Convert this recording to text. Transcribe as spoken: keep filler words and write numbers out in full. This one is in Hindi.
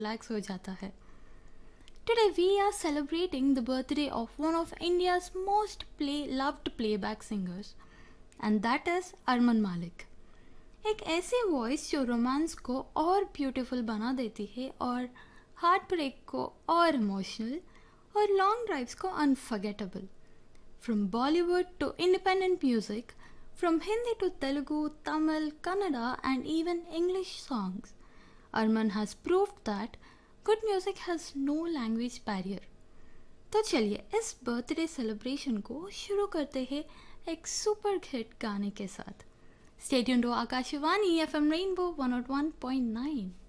रिलैक्स हो जाता है। Today we are celebrating the birthday of one of India's most play loved playback singers, and that is अरमान मालिक। एक ऐसी वॉइस जो रोमांस को और ब्यूटीफुल बना देती है और हार्ट ब्रेक को और इमोशनल और लॉन्ग ड्राइव्स को unforgettable. From Bollywood to independent music, from Hindi to Telugu, Tamil, Kannada, and even English songs, Arman has proved that good music has no language barrier. तो चलिए इस बर्थडे सेलिब्रेशन को शुरू करते हैं एक सुपर हिट गाने के साथ। Stay tuned to Akashvani FM rainbow one O one point nine.